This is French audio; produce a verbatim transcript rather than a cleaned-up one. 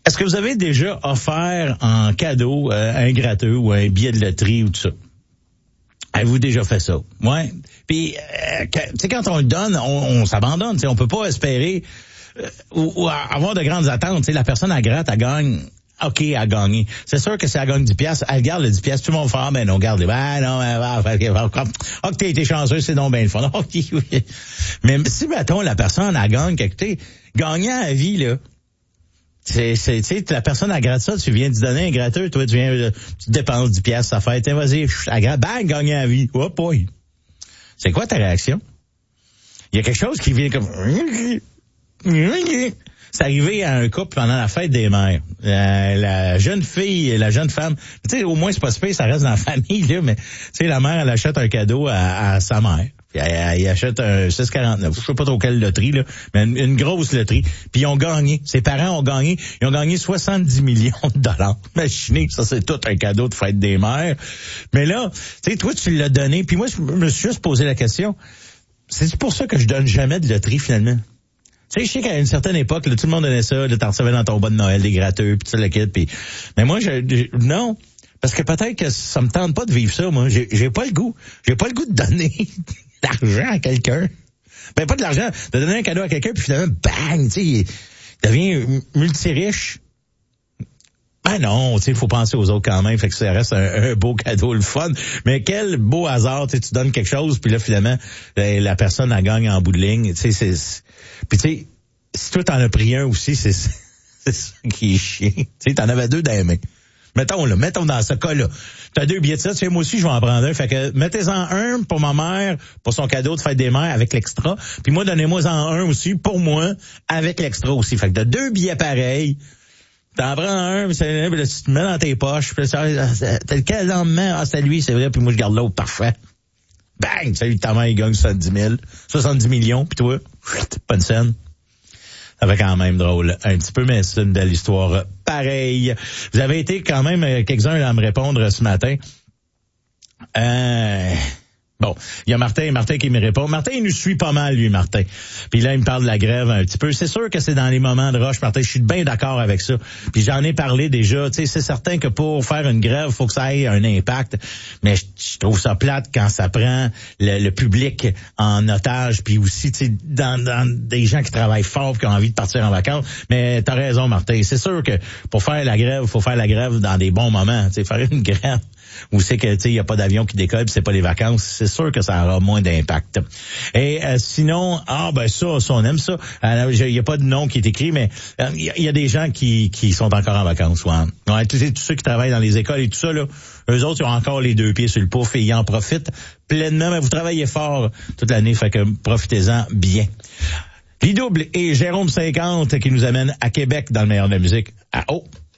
Est-ce que vous avez déjà offert en cadeau euh, un gratteux ou un billet de loterie ou tout ça? Avez-vous déjà fait ça? Ouais. Puis, euh, tu sais, quand on le donne, on, on s'abandonne. Tu sais, on peut pas espérer euh, ou, ou avoir de grandes attentes. Tu sais, la personne à gratte, elle gagne. OK, elle a gagné. C'est sûr que si elle gagne dix piastres, elle garde le dix piastres. Tout le monde fait, ah, ben non, garde-les. Ben non, ben, ben, OK, t'as été chanceux, c'est donc bien le fun. OK, oui. Mais si, mettons, la personne, elle gagne, écoutez, gagnant à vie, là, c'est, c'est, tu sais, la personne à gratte ça, tu viens de donner un gratteur, toi, tu viens, euh, tu dépenses dix piastres, ça fait, tiens, vas-y, à gratte, bang, gagnant à vie. Oh, boy. C'est quoi ta réaction? Il y a quelque chose qui vient comme... C'est arrivé à un couple pendant la fête des mères. La, la jeune fille, la jeune femme, tu sais, au moins c'est pas super, ça reste dans la famille, là, mais tu sais, la mère, elle achète un cadeau à, à sa mère. Puis elle, elle achète un six quarante-neuf, je sais pas trop quelle loterie, là, mais une, une grosse loterie. Puis ils ont gagné. Ses parents ont gagné. Ils ont gagné soixante-dix millions de dollars. Imaginez, ça c'est tout un cadeau de fête des mères. Mais là, tu sais, toi, tu l'as donné. Puis moi, je me suis juste posé la question. C'est pour ça que je donne jamais de loterie, finalement. Tu sais, je sais qu'à une certaine époque, là, tout le monde donnait ça, de t'en recevais dans ton bas de Noël, des gratteux, puis tout le kit, puis... Mais moi, je, je... Non, parce que peut-être que ça me tente pas de vivre ça, moi. J'ai, j'ai pas le goût. J'ai pas le goût de donner de l'argent à quelqu'un. Ben, pas de l'argent, de donner un cadeau à quelqu'un, puis finalement, bang, tu sais, il devient multi-riche. Ben non, tu sais, il faut penser aux autres quand même, fait que ça reste un, un beau cadeau, le fun. Mais quel beau hasard, tu sais, tu donnes quelque chose, puis là, finalement, la, la personne, elle gagne en bout de ligne, tu sais, c'est... c'est puis tu sais, si toi, t'en as pris un aussi, c'est, c'est ça qui est chiant. Tu sais, t'en avais deux dans les mains. Mettons, là, mettons dans ce cas-là. T'as deux billets de ça, tu sais, moi aussi, je vais en prendre un. Fait que, mettez-en un pour ma mère, pour son cadeau de fête des mères, avec l'extra. Puis moi, donnez-moi-en un aussi, pour moi, avec l'extra aussi. Fait que t'as deux billets pareils. T'en prends un, puis tu te mets dans tes poches, puis t'as lequel lendemain? Ah, c'est lui, c'est vrai, puis moi, je garde l'autre, parfait. Bang! Salut, ta mère, il gagne soixante-dix mille, soixante-dix millions, puis toi, pas une scène. Ça fait quand même drôle, un petit peu, mais c'est une belle histoire. Pareil. Vous avez été quand même quelques-uns à me répondre ce matin. Euh... Bon, il y a Martin, Martin qui me répond. Martin, il nous suit pas mal, lui, Martin. Puis là, il me parle de la grève un petit peu. C'est sûr que c'est dans les moments de rush, Martin. Je suis bien d'accord avec ça. Puis j'en ai parlé déjà. Tu sais, c'est certain que pour faire une grève, faut que ça ait un impact. Mais je, je trouve ça plate quand ça prend le, le public en otage. Puis aussi, tu sais, dans, dans des gens qui travaillent fort et qui ont envie de partir en vacances. Mais t'as raison, Martin. C'est sûr que pour faire la grève, faut faire la grève dans des bons moments. Tu sais, faire une grève où c'est que, tu sais, il y a pas d'avion qui décolle, pis c'est pas les vacances, c'est sûr que ça aura moins d'impact. Et euh, sinon, ah ben ça, ça on aime ça. Il y a pas de nom qui est écrit, mais il euh, y, y a des gens qui qui sont encore en vacances. Ouais, ouais tous, tous ceux qui travaillent dans les écoles et tout ça là, eux autres ils ont encore les deux pieds sur le pouf et ils en profitent pleinement. Mais vous travaillez fort toute l'année, fait que profitez-en bien. Les doubles et Jérôme cinquante qui nous amène à Québec dans le meilleur de la musique. Ah oh.